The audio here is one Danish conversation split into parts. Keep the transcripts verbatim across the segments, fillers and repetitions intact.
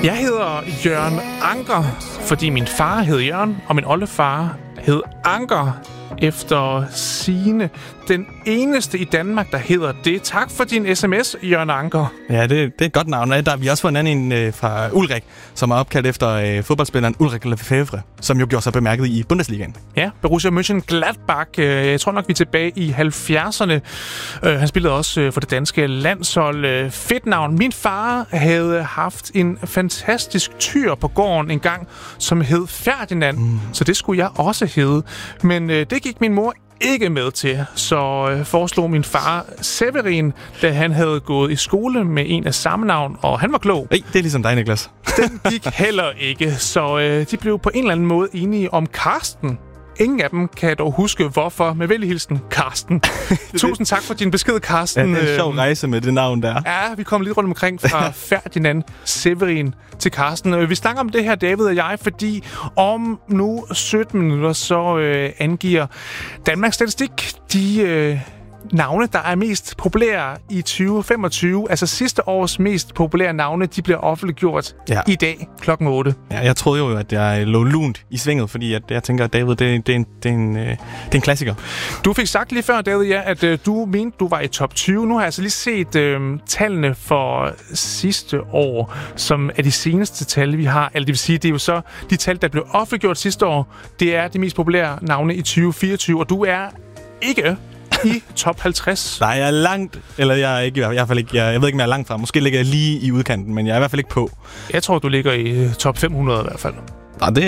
Jeg hedder Jørgen Anker, fordi min far hed Jørgen, og min oldefar hed Anker. Efter sigende den eneste i Danmark, der hedder det. Tak for din sms, Jørgen Anker. Ja, det, det er et godt navn. Der har vi også fået en anden øh, fra Ulrik, som er opkaldt efter øh, fodboldspilleren Ulrik Lefebvre, som jo gjorde sig bemærket i Bundesligaen. Ja, Borussia Mönchengladbach. Øh, jeg tror nok, vi er tilbage i halvfjerdserne. Øh, han spillede også øh, for det danske landshold. Øh, fedt navn. Min far havde haft en fantastisk tyr på gården en gang, som hed Ferdinand. Mm. Så det skulle jeg også hedde. Men øh, det gik min mor ikke med til, så øh, foreslog min far Severin, da han havde gået i skole med en af samme navn, og han var klog. Hey, det er ligesom dig, Niklas. Den gik heller ikke, så øh, de blev på en eller anden måde enige om Karsten. Ingen af dem kan dog huske, hvorfor. Med venlig hilsen, Karsten. Tusind tak for din besked, Karsten. Ja, det er en sjov rejse med det navn der. Ja, vi kommer lidt rundt omkring fra Ferdinand Severin til Karsten. Vi snakker om det her, David og jeg, fordi om nu sytten minutter, så øh, angiver Danmarks Statistik de øh, navne, der er mest populære i tyve femogtyve. Altså sidste års mest populære navne, de bliver offentliggjort ja. i dag klokken otte. Ja, jeg troede jo, at jeg lå lunt i svinget, fordi at jeg tænker, at David, det, det, er, en, det, er, en, det er en klassiker. Du fik sagt lige før, David, ja, at øh, du mente, du var i top tyve. Nu har jeg altså lige set øh, tallene for sidste år, som er de seneste tal, vi har. Eller det vil sige, det er jo så de tal, der blev offentliggjort sidste år. Det er de mest populære navne i tyve fireogtyve, og du er ikke i top halvtreds. Nej, jeg er langt, eller jeg er ikke, i hvert fald ikke, jeg, jeg ved ikke, om jeg er langt fra. Måske ligger jeg lige i udkanten, men jeg er i hvert fald ikke på. Jeg tror, du ligger i top fem hundrede i hvert fald. Nej, det,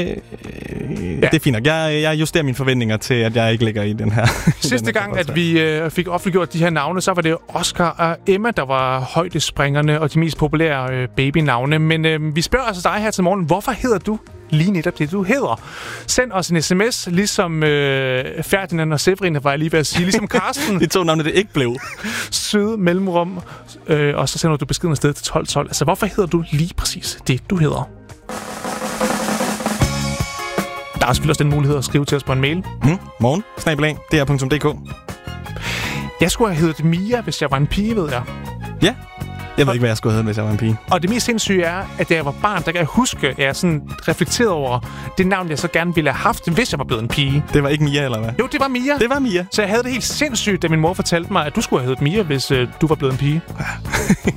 øh, ja. det er fint nok. Jeg, jeg justerer mine forventninger til, at jeg ikke ligger i den her. Sidste den her gang, at vi øh, fik offentliggjort de her navne, så var det Oscar og Emma, der var højdespringerne og de mest populære øh, babynavne. Men øh, vi spørger altså dig her til morgen, hvorfor hedder du lige netop det, du hedder? Send os en sms, ligesom øh, Ferdinand og Severin, var jeg lige ved at sige, ligesom Karsten. De to navne, det ikke blev. Søde mellemrum, øh, og så sender du beskeden afsted til tolv tolv. Altså, hvorfor hedder du lige præcis det, du hedder? Der er selvfølgelig også den mulighed at skrive til os på en mail. Mm, morgen, snabelag, d r punktum d k. Jeg skulle have heddet Mia, hvis jeg var en pige, ved jeg. Ja. Jeg ved ikke, hvad jeg skulle hedde, hvis jeg var en pige. Og det mest sindssyge er, at da jeg var barn, der kan jeg huske, at jeg sådan reflekterede over det navn, jeg så gerne ville have haft, hvis jeg var blevet en pige. Det var ikke Mia, eller hvad? Jo, det var Mia. Det var Mia. Så jeg havde det helt sindssygt, da min mor fortalte mig, at du skulle have heddet Mia, hvis øh, du var blevet en pige.